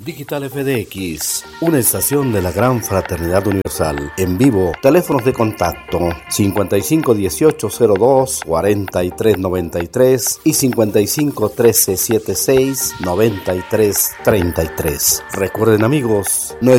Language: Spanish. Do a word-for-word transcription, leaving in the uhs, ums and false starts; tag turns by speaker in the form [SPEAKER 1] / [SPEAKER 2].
[SPEAKER 1] Digital F D X, una estación de la Gran Fraternidad Universal. En vivo, teléfonos de contacto cincuenta y cinco dieciocho cero dos cuarenta y tres noventa y tres y cincuenta y cinco trece setenta y seis noventa y tres treinta y tres. Recuerden, amigos, no